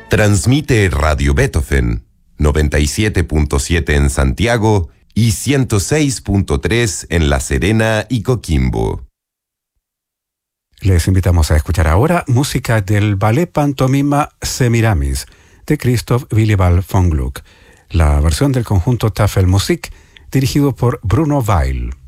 Transmite Radio Beethoven, 97.7 en Santiago y 106.3 en La Serena y Coquimbo. Les invitamos a escuchar ahora música del ballet pantomima Semiramis de Christoph Willibald von Gluck, la versión del conjunto Tafelmusik dirigido por Bruno Weil.